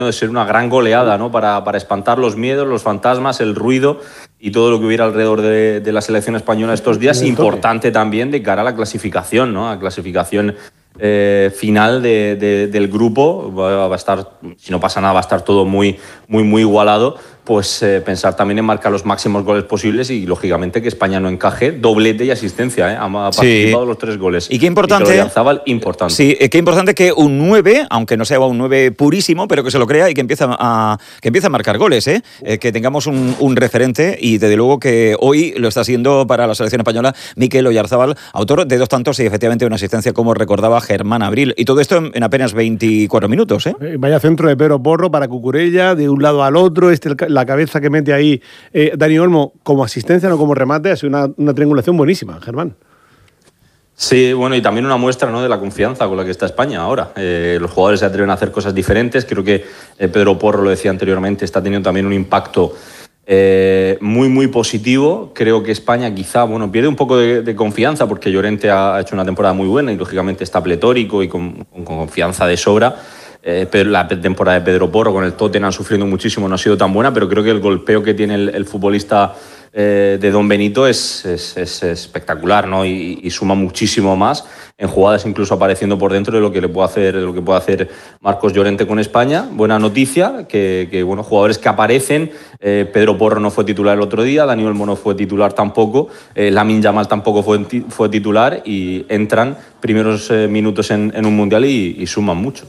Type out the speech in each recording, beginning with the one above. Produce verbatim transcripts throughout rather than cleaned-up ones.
de ser una gran goleada, ¿no? Para, para espantar los miedos, los fantasmas, el ruido y todo lo que hubiera alrededor de, de la selección española estos días. Importante también de cara a la clasificación, ¿no? A clasificación eh, final de, de, del grupo. Va a estar, si no pasa nada, va a estar todo muy, muy, muy igualado. Pues eh, pensar también en marcar los máximos goles posibles y, lógicamente, que España no encaje. Doblete y asistencia, ¿eh? Ha participado sí. los tres goles. Y qué importante... Y Oyarzábal, importante. Sí, qué importante que un nueve, aunque no sea un nueve purísimo, pero que se lo crea y que empiece a, que empiece a marcar goles, ¿eh? Eh, que tengamos un, un referente y, desde luego, que hoy lo está haciendo para la selección española Mikel Oyarzábal, autor de dos tantos y, efectivamente, una asistencia, como recordaba Germán Abril. Y todo esto en, en apenas veinticuatro minutos, ¿eh? Vaya centro de Pedro Porro para Cucurella, de un lado al otro, este... la cabeza que mete ahí eh, Dani Olmo como asistencia, no como remate, ha sido una, una triangulación buenísima, Germán. Sí, bueno, y también una muestra, ¿no?, de la confianza con la que está España ahora. Eh, los jugadores se atreven a hacer cosas diferentes. Creo que eh, Pedro Porro, lo decía anteriormente, está teniendo también un impacto eh, muy, muy positivo. Creo que España quizá, bueno, pierde un poco de, de confianza porque Llorente ha hecho una temporada muy buena y, lógicamente, está pletórico y con, con confianza de sobra. Eh, la temporada de Pedro Porro con el Tottenham sufriendo muchísimo no ha sido tan buena, pero creo que el golpeo que tiene el, el futbolista eh, de Don Benito es, es, es espectacular, ¿no? Y, y suma muchísimo más en jugadas, incluso apareciendo por dentro, de lo que le puede hacer, de lo que puede hacer Marcos Llorente con España. Buena noticia, que, que bueno, jugadores que aparecen. eh, Pedro Porro no fue titular el otro día, Dani Olmo no fue titular tampoco, eh, Lamine Yamal tampoco fue, fue titular, y entran primeros eh, minutos en, en un mundial y, y suman mucho.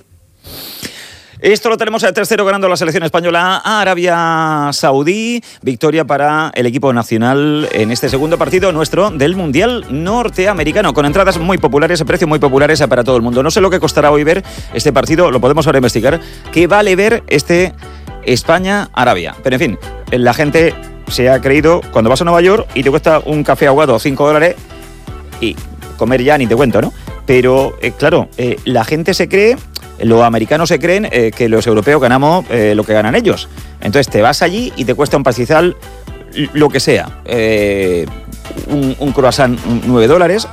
Esto lo tenemos al tres cero ganando la selección española a Arabia Saudí. Victoria para el equipo nacional en este segundo partido nuestro del Mundial Norteamericano, con entradas muy populares, precios muy populares para todo el mundo. No sé lo que costará hoy ver este partido, lo podemos ahora investigar. ¿Qué vale ver este España-Arabia? Pero, en fin, la gente se ha creído, cuando vas a Nueva York y te cuesta un café aguado cinco dólares, y comer ya ni te cuento, ¿no? Pero, eh, claro, eh, la gente se cree... Los americanos se creen eh, que los europeos ganamos eh, lo que ganan ellos. Entonces te vas allí y te cuesta un pastizal lo que sea. Eh, un, un croissant nueve dólares,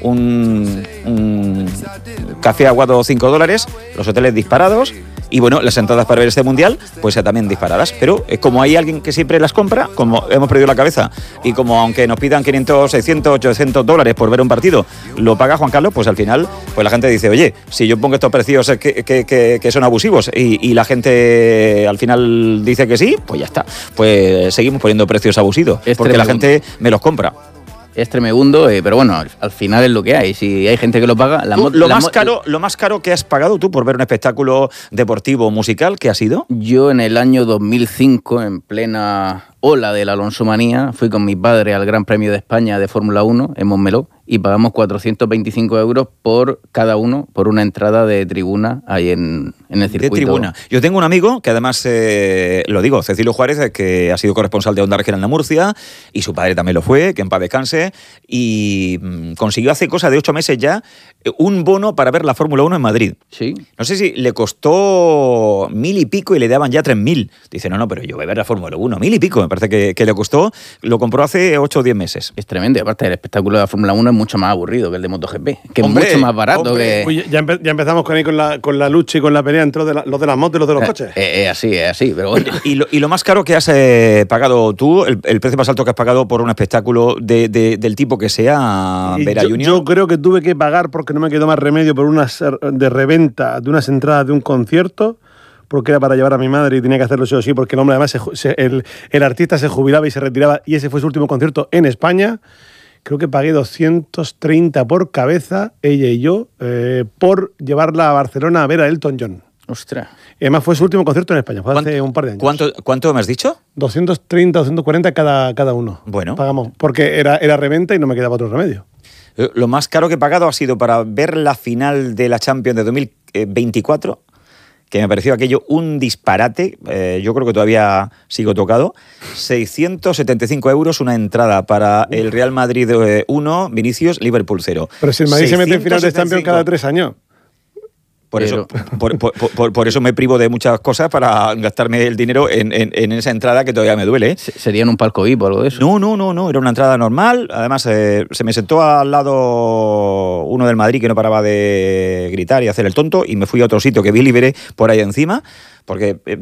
un, un café aguado cinco dólares, los hoteles disparados y, bueno, las entradas para ver este mundial pues también disparadas. Pero eh, como hay alguien que siempre las compra, como hemos perdido la cabeza y como aunque nos pidan quinientos, seiscientos, ochocientos dólares por ver un partido, lo paga Juan Carlos, pues al final pues la gente dice, oye, si yo pongo estos precios que, que, que, que son abusivos y, y la gente al final dice que sí, pues ya está. Pues seguimos poniendo precios abusivos es porque tremendo. La gente me los compra. Es tremebundo, eh, pero bueno, al, al final es lo que hay. Si hay gente que lo paga... La tú, lo, la más caro, lo más caro que has pagado tú por ver un espectáculo deportivo o musical, ¿qué ha sido? Yo en el año dos mil cinco, en plena ola de la Alonsomanía, fui con mi padre al Gran Premio de España de Fórmula uno en Montmeló y pagamos cuatrocientos veinticinco euros por cada uno por una entrada de tribuna ahí en, en el circuito. De tribuna. Yo tengo un amigo que, además, eh, lo digo, Cecilio Juárez, que ha sido corresponsal de Onda Regional de Murcia, y su padre también lo fue, que en paz descanse, y mmm, consiguió hace cosa de ocho meses ya un bono para ver la Fórmula uno en Madrid. Sí. No sé si le costó mil y pico y le daban ya tres mil. Dice, no, no, pero yo voy a ver la Fórmula uno, mil y pico, me parece que, que le costó. Lo compró hace ocho o diez meses. Es tremendo, y aparte el espectáculo de la Fórmula uno es mucho más aburrido que el de MotoGP, que hombre, es mucho más barato. Hombre, que... Uy, ya, empe- ya empezamos con, ahí con, la, con la lucha y con la pelea entre los de, la, los de las motos y los de los eh, coches. Es eh, así, es así, pero bueno. ¿Y lo, y lo más caro que has eh, pagado tú, el, el precio más alto que has pagado por un espectáculo de, de, del tipo que sea, Vera yo, Junior? Yo creo que tuve que pagar, porque no me quedó más remedio, por unas de reventa de unas entradas de un concierto, porque era para llevar a mi madre y tenía que hacerlo sí o sí, porque el hombre, además, se, se, el, el artista se jubilaba y se retiraba, y ese fue su último concierto en España. Creo que pagué doscientos treinta por cabeza, ella y yo, eh, por llevarla a Barcelona a ver a Elton John. Ostras. Y además fue su último concierto en España, fue hace un par de años. ¿Cuánto, cuánto me has dicho? doscientos treinta, doscientos cuarenta cada, cada uno. Bueno. Pagamos, porque era, era reventa y no me quedaba otro remedio. Lo más caro que he pagado ha sido para ver la final de la Champions de dos mil veinticuatro, que me pareció aquello un disparate. Eh, yo creo que todavía sigo tocado. seiscientos setenta y cinco euros una entrada para el Real Madrid uno, Vinicius, Liverpool cero. Pero si el Madrid se mete en final de Champions cada tres años. Por Pero- eso, por, por- por- por eso me privo de muchas cosas para gastarme el dinero en, en- en esa entrada que todavía me duele. ¿eh? Se- ¿Sería en un palco V I P o algo de eso? No, no, no, no, era una entrada normal. Además, eh, se me sentó al lado uno del Madrid que no paraba de gritar y hacer el tonto y me fui a otro sitio que vi libre por ahí encima, porque eh,